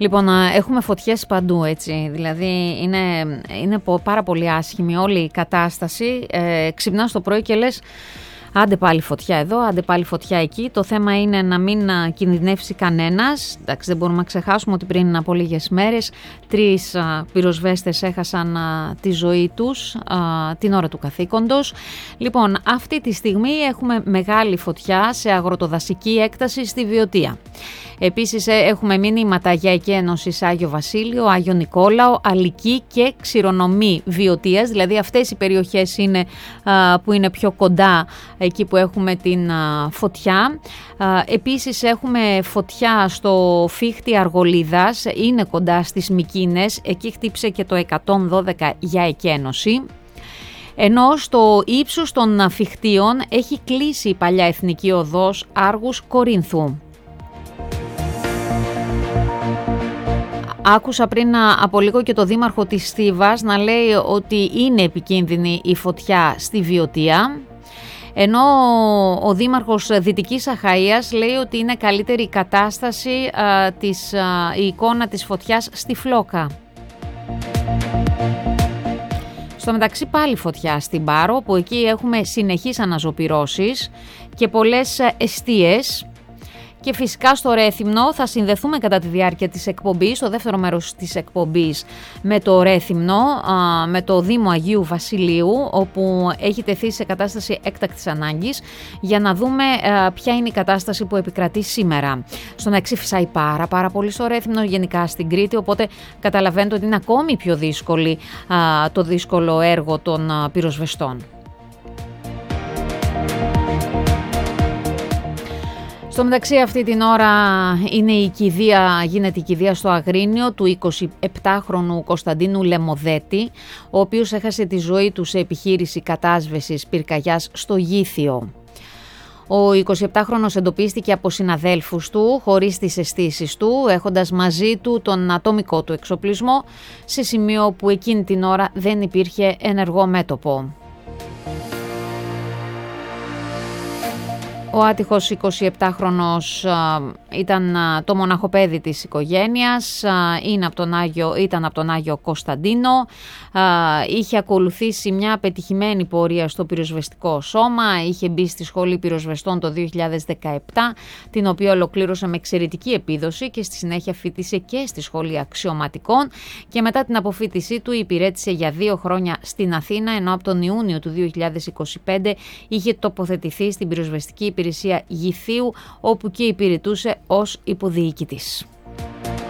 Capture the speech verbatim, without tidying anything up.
Λοιπόν, έχουμε φωτιές παντού, έτσι, δηλαδή είναι, είναι πάρα πολύ άσχημη όλη η κατάσταση. Ε, ξυπνάς το πρωί και λες άντε πάλι φωτιά εδώ, άντε πάλι φωτιά εκεί. Το θέμα είναι να μην κινδυνεύσει κανένας. Εντάξει, δεν μπορούμε να ξεχάσουμε ότι πριν από λίγες μέρες τρεις α, πυροσβέστες έχασαν α, τη ζωή τους α, την ώρα του καθήκοντος. Λοιπόν, αυτή τη στιγμή έχουμε μεγάλη φωτιά σε αγροτοδασική έκταση στη Βιωτία. Επίσης έχουμε μηνύματα για εκένωση Άγιο Βασίλειο, Άγιο Νικόλαο, Αλική και Ξηρονομή Βιωτίας, δηλαδή αυτές οι περιοχές είναι α, που είναι πιο κοντά εκεί που έχουμε την α, φωτιά. Α, επίσης έχουμε φωτιά στο Φίχτη Αργολίδας, είναι κοντά στις Μικίνες, εκεί χτύψε και το εκατόν δώδεκα για εκένωση. Ενώ στο ύψος των Φιχτίων έχει κλείσει η παλιά εθνική οδός Άργους Κορίνθου. Άκουσα πριν από λίγο και το δήμαρχο της Θήβας να λέει ότι είναι επικίνδυνη η φωτιά στη Βιωτία, ενώ ο δήμαρχος Δυτικής Αχαΐας λέει ότι είναι καλύτερη η κατάσταση, α, της, α, η εικόνα της φωτιάς στη Φλόκα. Στο μεταξύ πάλι φωτιά στην Πάρο, που εκεί έχουμε συνεχείς αναζωπυρώσεις και πολλές εστίες. Και φυσικά στο Ρέθυμνο θα συνδεθούμε κατά τη διάρκεια της εκπομπής, στο δεύτερο μέρος της εκπομπής, με το Ρέθυμνο, με το Δήμο Αγίου Βασιλείου, όπου έχει τεθεί σε κατάσταση έκτακτης ανάγκης, για να δούμε ποια είναι η κατάσταση που επικρατεί σήμερα. Στο μεταξύ φυσάει πάρα πάρα πολύ στο Ρέθυμνο, γενικά στην Κρήτη, οπότε καταλαβαίνετε ότι είναι ακόμη πιο δύσκολη το δύσκολο έργο των πυροσβεστών. Στο μεταξύ αυτή την ώρα είναι η κηδεία, γίνεται η κηδεία στο Αγρίνιο του εικοσιεπτάχρονου Κωνσταντίνου Λεμοδέτη, ο οποίος έχασε τη ζωή του σε επιχείρηση κατάσβεσης πυρκαγιάς στο Γήθιο. Ο εικοσιεπτάχρονος εντοπίστηκε από συναδέλφους του χωρίς τις αισθήσεις του, έχοντας μαζί του τον ατομικό του εξοπλισμό, σε σημείο που εκείνη την ώρα δεν υπήρχε ενεργό μέτωπο. Ο άτυχος εικοσιεπτάχρονος ήταν το μοναχοπέδι της οικογένειας, είναι από τον Άγιο, ήταν από τον Άγιο Κωνσταντίνο, είχε ακολουθήσει μια πετυχημένη πορεία στο πυροσβεστικό σώμα, είχε μπει στη σχολή πυροσβεστών το δύο χιλιάδες δεκαεπτά, την οποία ολοκλήρωσε με εξαιρετική επίδοση και στη συνέχεια φοιτήσε και στη σχολή αξιωματικών και μετά την αποφοίτησή του υπηρέτησε για δύο χρόνια στην Αθήνα, ενώ από τον Ιούνιο του δύο χιλιάδες είκοσι πέντε είχε τοποθετηθεί στην πυροσβεστική υπηρεσία Γηθίου, όπου και υπηρετούσε ως υποδιοικητής.